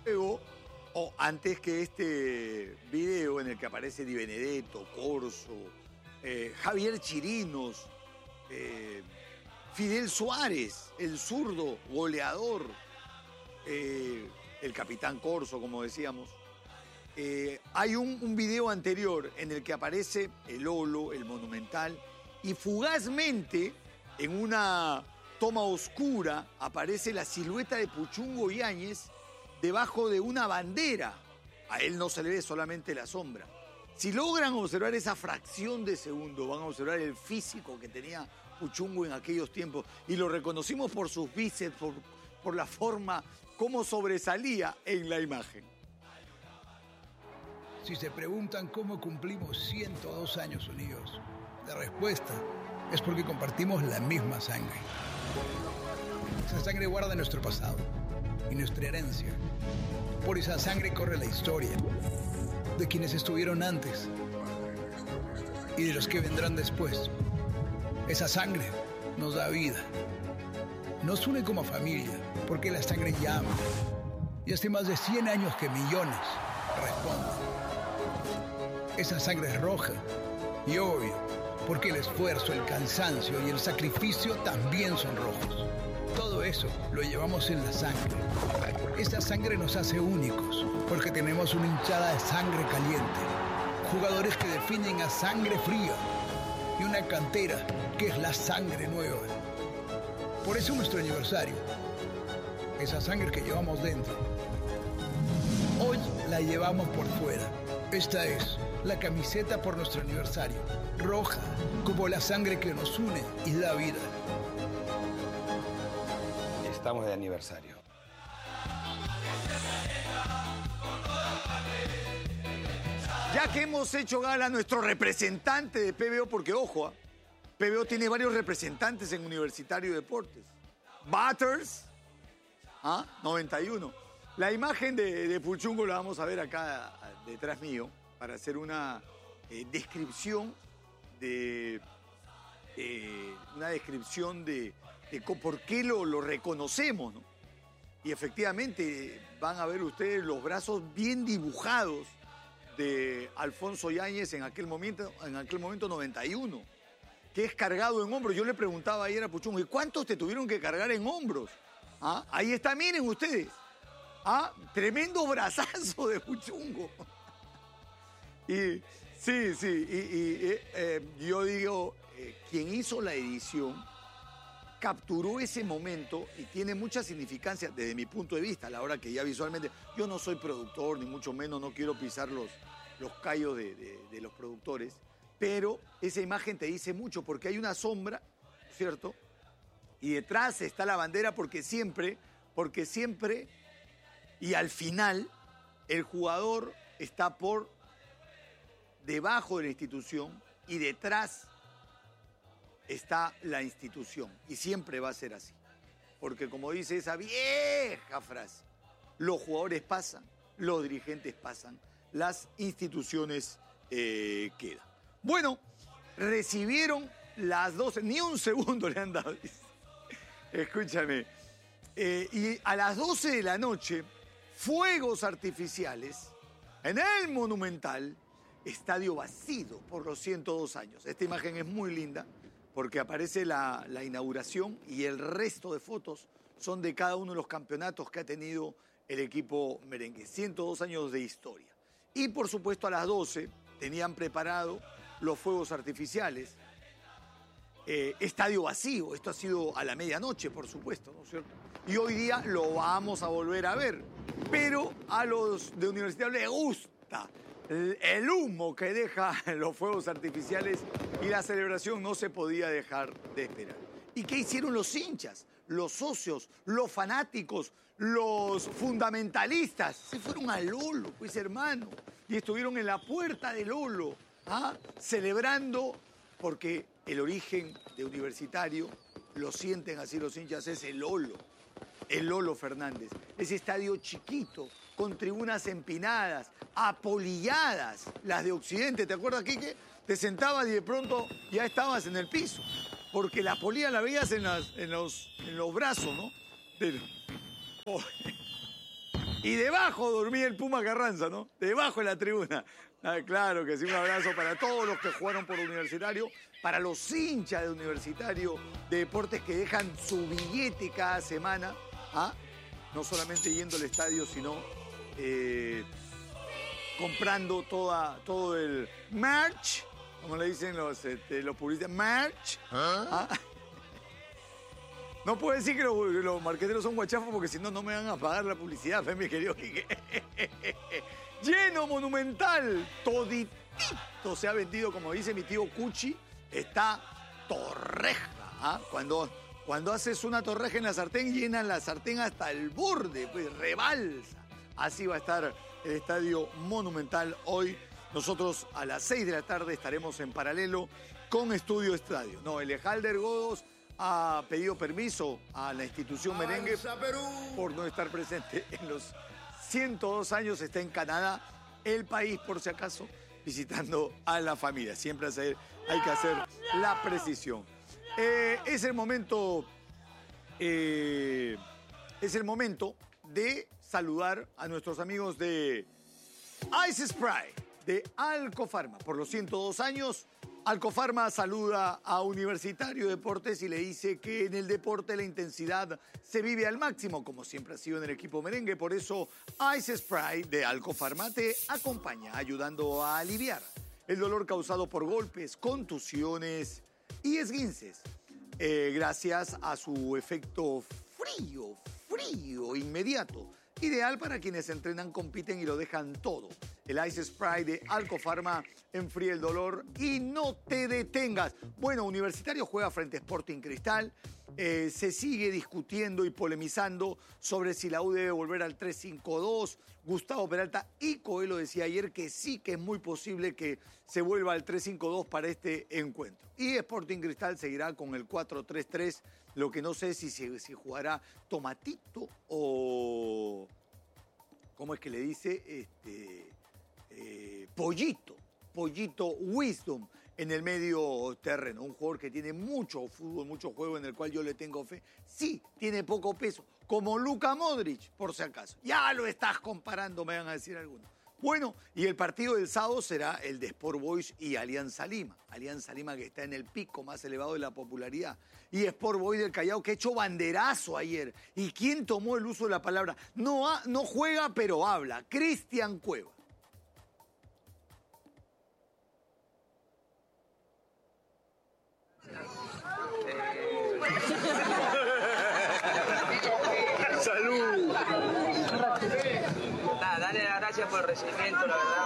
Luego, o antes que este video en el que aparece Di Benedetto, Corso, Javier Chirinos, Fidel Suárez, el zurdo goleador, el capitán Corso, como decíamos. Hay un video anterior en el que aparece el Lolo, el Monumental, y fugazmente, en una toma oscura, aparece la silueta de Puchungo Yáñez debajo de una bandera. A él no se le ve, solamente la sombra. Si logran observar esa fracción de segundo, van a observar el físico que tenía Puchungo en aquellos tiempos. Y lo reconocimos por sus bíceps, por la forma como sobresalía en la imagen. Si se preguntan cómo cumplimos 102 años unidos, la respuesta es porque compartimos la misma sangre. Esa sangre guarda nuestro pasado y nuestra herencia. Por esa sangre corre la historia de quienes estuvieron antes y de los que vendrán después. Esa sangre nos da vida. Nos une como familia porque la sangre llama. Y hace más de 100 años que millones responden. Esa sangre es roja y obvio porque el esfuerzo, el cansancio y el sacrificio también son rojos. Todo eso lo llevamos en la sangre. Esa sangre nos hace únicos porque tenemos una hinchada de sangre caliente, jugadores que definen a sangre fría y una cantera que es la sangre nueva. Por eso nuestro aniversario, esa sangre que llevamos dentro, hoy la llevamos por fuera. Esta es la camiseta por nuestro aniversario, roja como la sangre que nos une y da vida. Estamos de aniversario. Ya que hemos hecho gala a nuestro representante de PBO, porque ojo, PBO tiene varios representantes en Universitario de Deportes. Butters, 91. La imagen de Puchungo la vamos a ver acá detrás mío para hacer una descripción de por qué lo reconocemos, ¿no? Y efectivamente van a ver ustedes los brazos bien dibujados de Alfonso Yáñez en aquel momento 91, que es cargado en hombros. Yo le preguntaba ayer a Puchungo, ¿y cuántos te tuvieron que cargar en hombros? Ahí está, miren ustedes. Tremendo brazazo de Puchungo. Y sí, yo digo, quien hizo la edición capturó ese momento y tiene mucha significancia desde mi punto de vista, a la hora que ya visualmente, yo no soy productor, ni mucho menos, no quiero pisar los callos de los productores, pero esa imagen te dice mucho porque hay una sombra, ¿cierto? Y detrás está la bandera porque siempre, y al final, el jugador está por debajo de la institución y detrás está la institución. Y siempre va a ser así. Porque como dice esa vieja frase, los jugadores pasan, los dirigentes pasan, las instituciones quedan. Bueno, recibieron las 12, ni un segundo le han dado. Escúchame. Y a las 12 de la noche, fuegos artificiales en el Monumental, estadio vacío por los 102 años. Esta imagen es muy linda porque aparece la inauguración y el resto de fotos son de cada uno de los campeonatos que ha tenido el equipo merengue. 102 años de historia. Y por supuesto a las 12 tenían preparado los fuegos artificiales. Estadio vacío, esto ha sido a la medianoche, por supuesto, ¿no es cierto? Y hoy día lo vamos a volver a ver. Pero a los de Universidad les gusta el humo que deja los fuegos artificiales y la celebración no se podía dejar de esperar. ¿Y qué hicieron los hinchas, los socios, los fanáticos, los fundamentalistas? Se fueron a Lolo, pues hermano, y estuvieron en la puerta de Lolo, celebrando, porque el origen de Universitario, lo sienten así los hinchas, es el Lolo Fernández. Ese estadio chiquito, con tribunas empinadas, apolilladas, las de Occidente. ¿Te acuerdas, Quique? Te sentabas y de pronto ya estabas en el piso, porque la polilla la veías en los brazos, ¿no? Y debajo dormía el Puma Carranza, ¿no? Debajo de la tribuna. Ah, claro que sí, un abrazo para todos los que jugaron por Universitario, para los hinchas de Universitario de Deportes que dejan su billete cada semana, ¿ah? No solamente yendo al estadio, sino comprando todo el merch, como le dicen los publicistas, merch. ¿Ah? No puedo decir que los marqueteros son guachafos porque si no, no me van a pagar la publicidad, mi querido Quique. Lleno, monumental, toditito se ha vendido, como dice mi tío Cuchi, está torreja. ¿Ah? Cuando haces una torreja en la sartén, llenan la sartén hasta el borde, pues rebalsa. Así va a estar el Estadio Monumental hoy. Nosotros a las 6 de la tarde estaremos en paralelo con Estudio Estadio. No, el Ejalder Godos ha pedido permiso a la institución merengue por no estar presente en los 102 años. Está en Canadá, el país, por si acaso, visitando a la familia. Siempre hay que hacer la precisión. Es el momento de saludar a nuestros amigos de Ice Spray, de Alcofarma. Por los 102 años, Alcofarma saluda a Universitario Deportes y le dice que en el deporte la intensidad se vive al máximo, como siempre ha sido en el equipo merengue. Por eso Ice Spray de Alcofarma te acompaña, ayudando a aliviar el dolor causado por golpes, contusiones y esguinces. Gracias a su efecto frío, inmediato. Ideal para quienes entrenan, compiten y lo dejan todo. El Ice Spray de Alcofarma enfría el dolor y no te detengas. Bueno, Universitario juega frente a Sporting Cristal. Se sigue discutiendo y polemizando sobre si la U debe volver al 3-5-2. Gustavo Peralta y Coelho decía ayer que sí, que es muy posible que se vuelva al 3-5-2 para este encuentro. Y Sporting Cristal seguirá con el 4-3-3. Lo que no sé si jugará Tomatito o... ¿Cómo es que le dice? Pollito Wisdom en el medio terreno. Un jugador que tiene mucho fútbol, mucho juego en el cual yo le tengo fe. Sí, tiene poco peso, como Luka Modric, por si acaso. Ya lo estás comparando, me van a decir algunos. Bueno, y el partido del sábado será el de Sport Boys y Alianza Lima. Alianza Lima que está en el pico más elevado de la popularidad. Y Sport Boys del Callao que ha hecho banderazo ayer. ¿Y quién tomó el uso de la palabra? No juega, pero habla. Cristian Cueva. ¡Salud! Nada, darle las gracias por el recibimiento, la verdad.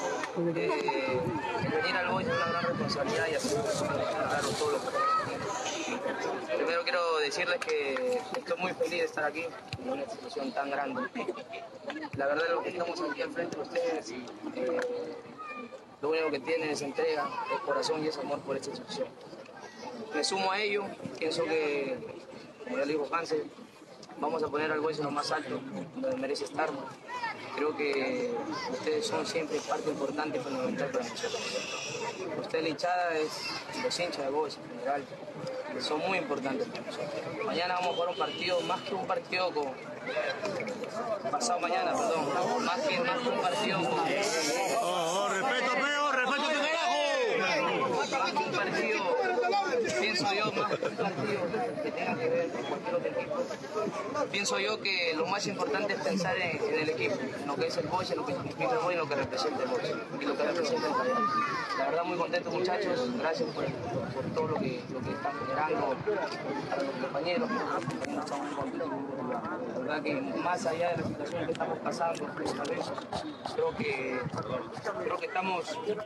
Venir al Boys es una gran responsabilidad y hacer claro todo lo que... Primero quiero decirles que estoy muy feliz de estar aquí en una institución tan grande. La verdad, lo que estamos aquí al frente de ustedes, lo único que tienen es entrega, es corazón y es amor por esta institución. Me sumo a ello, pienso que, como ya le dijo Hansel, vamos a poner al Boys en lo más alto, donde merece estar. Creo que ustedes son siempre parte importante y fundamental para nosotros. Ustedes, la hinchada, los hinchas de Boys en general, son muy importantes para nosotros. Mañana vamos a jugar un partido, más que un partido con... Pasado mañana, perdón. Más que un partido con... ¡Respeto, Peo! ¡Respeto, tu carajo! Más que un partido... Pienso yo, más que un partido que tenga que ver con cualquier otro equipo. Pienso yo que lo más importante es pensar en el equipo, en lo que es el Boys, en lo que significa el Boys, en lo que representa el Boys y lo que representa el Callao. La verdad, muy contento, muchachos. Gracias por todo lo que están generando para los compañeros. Estamos muy contentos. La verdad que más allá de la situación que estamos pasando, esta vez, creo que estamos...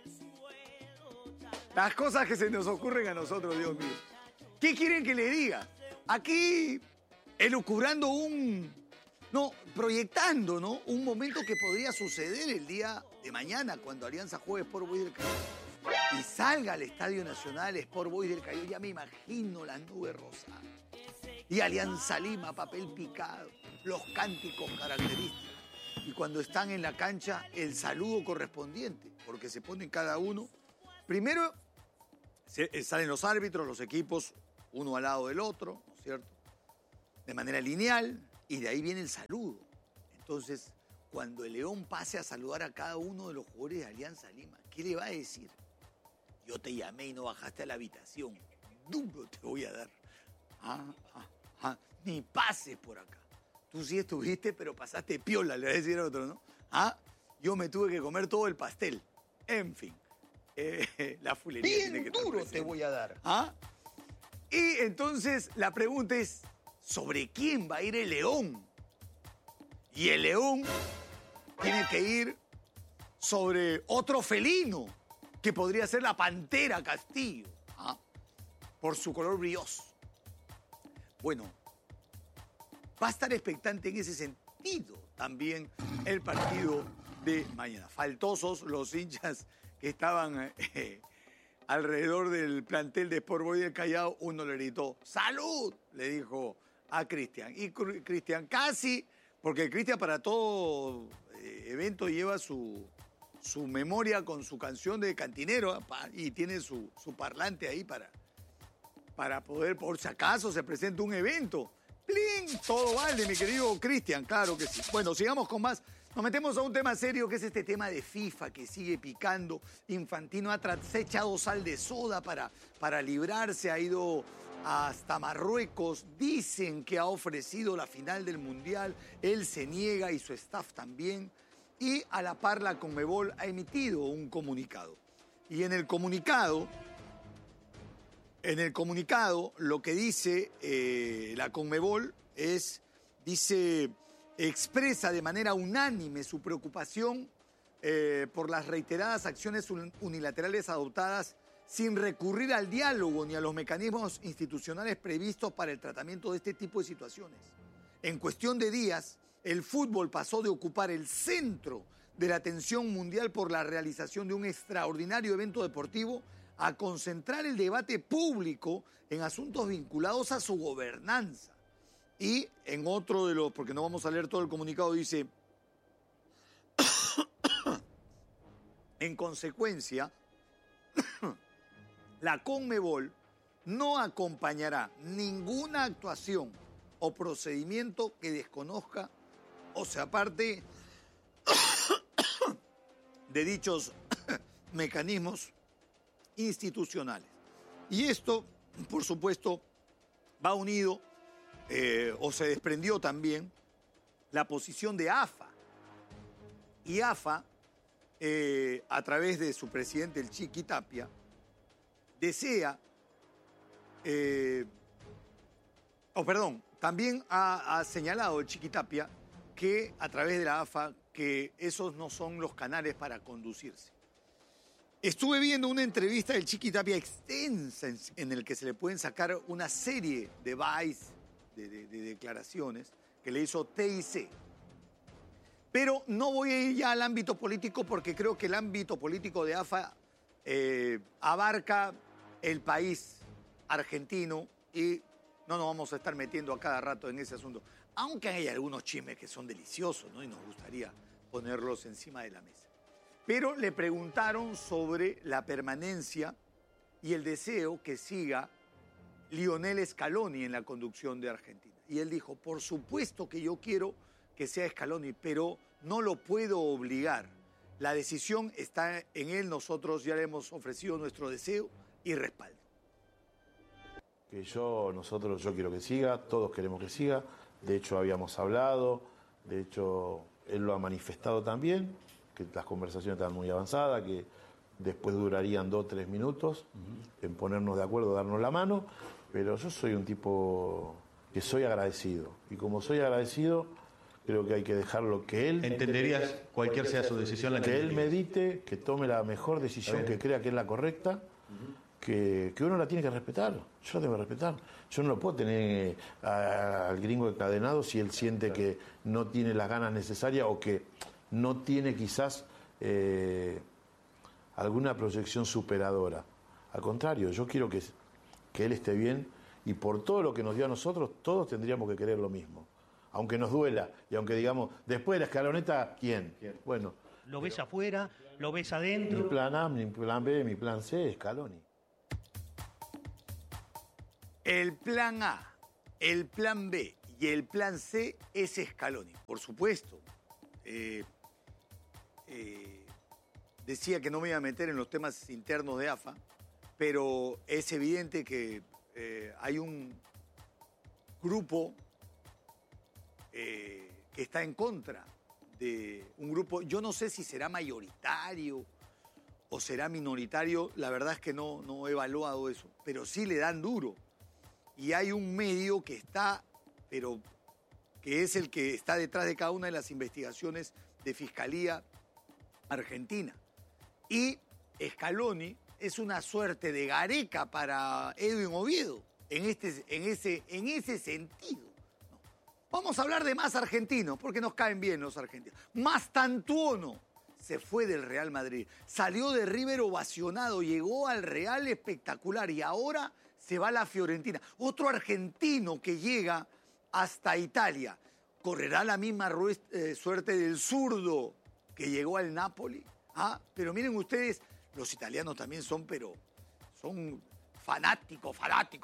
Las cosas que se nos ocurren a nosotros, Dios mío. ¿Qué quieren que le diga? Aquí, elucubrando proyectando, ¿no? Un momento que podría suceder el día de mañana cuando Alianza juegue Sport Boys del Callao. Y salga al Estadio Nacional Sport Boys del Callao. Ya me imagino las nubes rosadas. Y Alianza Lima, papel picado. Los cánticos característicos. Y cuando están en la cancha, el saludo correspondiente. Porque se ponen cada uno... Primero, salen los árbitros, los equipos, uno al lado del otro, ¿no es cierto? De manera lineal, y de ahí viene el saludo. Entonces, cuando el León pase a saludar a cada uno de los jugadores de Alianza Lima, ¿qué le va a decir? Yo te llamé y no bajaste a la habitación. Duro te voy a dar. Ni pases por acá. Tú sí estuviste, pero pasaste piola, le va a decir a otro, ¿no? Yo me tuve que comer todo el pastel. En fin, la fulería Bien tiene que estar duro presente. te voy a dar. Y entonces la pregunta es, ¿sobre quién va a ir el León? Y el León tiene que ir sobre otro felino, que podría ser la Pantera Castillo, por su color brilloso. Bueno, va a estar expectante en ese sentido también el partido de mañana. Faltosos los hinchas que estaban alrededor del plantel de Sport Boys del Callao. Uno le gritó, ¡salud!, le dijo a Cristian. Y Cristian casi, porque Cristian para todo evento lleva su memoria con su canción de cantinero, y tiene su parlante ahí para poder, por si acaso se presenta un evento. ¡Plin! Todo vale, mi querido Cristian, claro que sí. Bueno, sigamos con más. Nos metemos a un tema serio, que es este tema de FIFA, que sigue picando. Infantino ha echado sal de soda para librarse, ha ido hasta Marruecos. Dicen que ha ofrecido la final del Mundial. Él se niega y su staff también. Y a la par la Conmebol ha emitido un comunicado. Y en el comunicado lo que dice la Conmebol expresa de manera unánime su preocupación por las reiteradas acciones unilaterales adoptadas sin recurrir al diálogo ni a los mecanismos institucionales previstos para el tratamiento de este tipo de situaciones. En cuestión de días, el fútbol pasó de ocupar el centro de la atención mundial por la realización de un extraordinario evento deportivo a concentrar el debate público en asuntos vinculados a su gobernanza. Y en otro de los, porque no vamos a leer todo el comunicado, dice, en consecuencia, la Conmebol no acompañará ninguna actuación o procedimiento que desconozca o se aparte de dichos mecanismos institucionales. Y esto, por supuesto, va unido o se desprendió también la posición de AFA. Y AFA, a través de su presidente, el Chiqui Tapia, desea, también ha señalado el Chiqui Tapia que a través de la AFA que esos no son los canales para conducirse. Estuve viendo una entrevista del Chiqui Tapia extensa en el que se le pueden sacar una serie de bytes, de declaraciones que le hizo TIC. Pero no voy a ir ya al ámbito político porque creo que el ámbito político de AFA abarca el país argentino y no nos vamos a estar metiendo a cada rato en ese asunto. Aunque hay algunos chismes que son deliciosos, ¿no? Y nos gustaría ponerlos encima de la mesa. Pero le preguntaron sobre la permanencia y el deseo que siga Lionel Scaloni en la conducción de Argentina. Y él dijo, por supuesto que yo quiero que sea Scaloni, pero no lo puedo obligar. La decisión está en él, nosotros ya le hemos ofrecido nuestro deseo y respaldo. Que yo quiero que siga, todos queremos que siga. De hecho, habíamos hablado, de hecho, él lo ha manifestado también, que las conversaciones estaban muy avanzadas, que después durarían 2 o 3 minutos en ponernos de acuerdo, darnos la mano, pero yo soy un tipo que soy agradecido. Y como soy agradecido, creo que hay que dejarlo que él... ¿Entenderías cualquier sea su decisión? Que él medite, que tome la mejor decisión que crea que es la correcta, que uno la tiene que respetar. Yo la tengo que respetar. Yo no lo puedo tener al gringo encadenado si él siente que no tiene las ganas necesarias o que no tiene quizás alguna proyección superadora. Al contrario, yo quiero que él esté bien y por todo lo que nos dio a nosotros, todos tendríamos que querer lo mismo. Aunque nos duela y aunque digamos, después de la escaloneta, ¿quién? Bueno. ¿Lo ves afuera? ¿Lo ves adentro? Mi plan A, mi plan B, mi plan C, Scaloni. El plan A, el plan B Y el plan C es Scaloni, por supuesto. Decía que no me iba a meter en los temas internos de AFA, pero es evidente que hay un grupo que está en contra de un grupo, yo no sé si será mayoritario o será minoritario, la verdad es que no he evaluado eso, pero sí le dan duro. Y hay un medio que está, pero que es el que está detrás de cada una de las investigaciones de Fiscalía Argentina. Y Scaloni es una suerte de Gareca para Edwin Oviedo, en ese sentido. ¿No? Vamos a hablar de más argentinos, porque nos caen bien los argentinos. Mastantuono se fue del Real Madrid, salió de River ovacionado, llegó al Real espectacular y ahora se va a la Fiorentina. Otro argentino que llega hasta Italia. ¿Correrá la misma suerte del zurdo que llegó al Napoli? ¿Ah? Pero miren ustedes, los italianos también son fanáticos.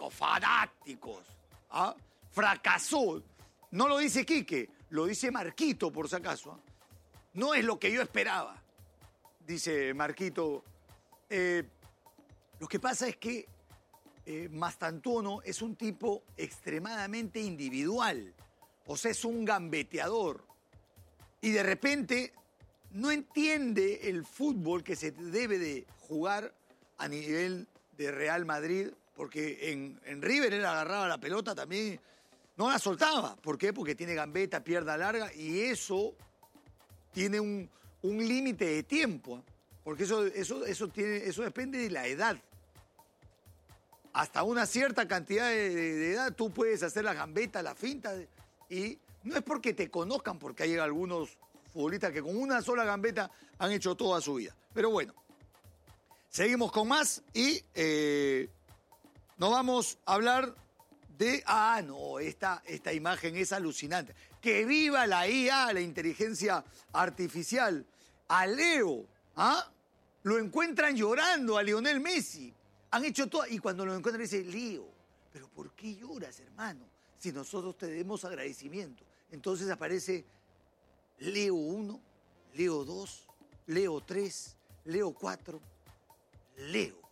¿Ah? Fracasó. No lo dice Quique, lo dice Marquito, por si acaso. ¿Ah? No es lo que yo esperaba, dice Marquito. Lo que pasa es que Mastantuono es un tipo extremadamente individual. O sea, es un gambeteador. Y de repente no entiende el fútbol que se debe de jugar a nivel de Real Madrid, porque en River él agarraba la pelota también, no la soltaba. ¿Por qué? Porque tiene gambeta, pierna larga, y eso tiene un límite de tiempo. Porque eso depende de la edad. Hasta una cierta cantidad de edad tú puedes hacer la gambeta, la finta, y no es porque te conozcan, porque hay algunos futbolistas que con una sola gambeta han hecho toda su vida. Pero bueno, seguimos con más y nos vamos a hablar de... esta imagen es alucinante. ¡Que viva la IA, la inteligencia artificial! A Leo, lo encuentran llorando a Lionel Messi. Han hecho todo, y cuando lo encuentran dice, Leo, ¿pero por qué lloras, hermano? Si nosotros te debemos agradecimiento. Entonces aparece Leo 1, Leo 2, Leo 3, Leo 4, Leo.